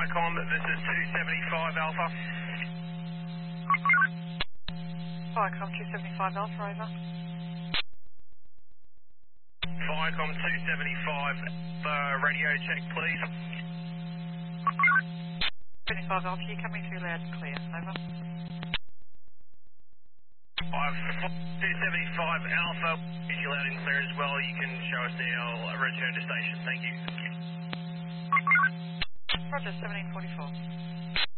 Viacom, this is 275 Alpha. Viacom 275 Alpha, over. Viacom 275, radio check please. 75 Alpha, you're coming through loud and clear, over. 275 Alpha, if you're loud and clear as well, you can show us now return to station. Thank you. Roger, 1744.